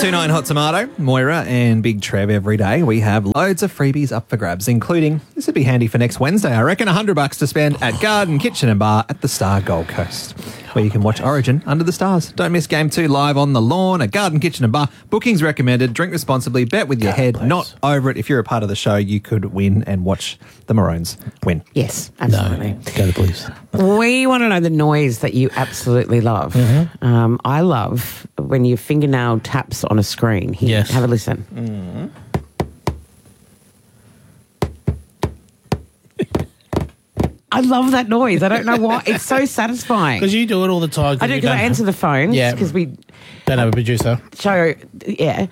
1029 Hot Tomato, Moira and Big Trev every day. We have loads of freebies up for grabs, including, this would be handy for next Wednesday, I reckon, $100 to spend at Garden Kitchen and Bar at the Star Gold Coast, where you can watch Origin under the stars. Don't miss Game 2 live on the lawn at Garden Kitchen and Bar. Bookings recommended. Drink responsibly. Bet with your head, not over it. If you're a part of the show, you could win and watch the Maroons win. Yes, absolutely. Go to Blues. We want to know the noise that you absolutely love. I love when your fingernail taps on a screen. Here, Yes. have a listen. I love that noise. I don't know why. It's so satisfying. Because you do it all the time. I do, because I answer the phones. Yeah. Because we Don't have a producer. show, yeah.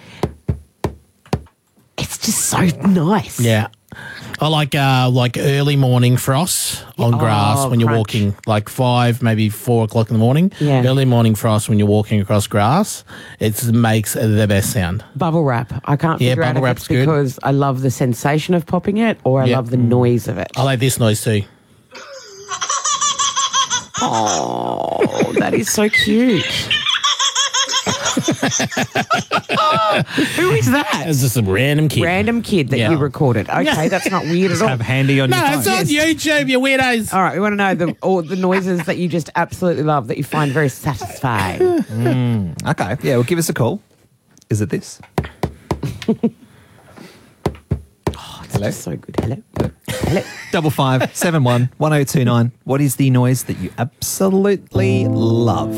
It's just so nice. Yeah. I like early morning frost on grass when you're crunch. walking, like 5, maybe 4 o'clock in the morning. Yeah. Early morning frost when you're walking across grass. It makes the best sound. Bubble wrap. I can't Yeah, figure out bubble if wrap's it's good. because I love the sensation of popping it or I Yeah. love the noise of it. I like this noise too. Oh, that is so cute. Who is that? It's just a random kid. Random kid that Yeah. you recorded. Okay, that's not weird at all. Have handy on No, your phone. it's on YouTube, you weirdos. All right, we want to know all the noises that you just absolutely love that you find very satisfying. Okay, yeah, well, give us a call. Is it this? Hello? It's so good. Hello. Hello. 5571 1029. What is the noise that you absolutely love?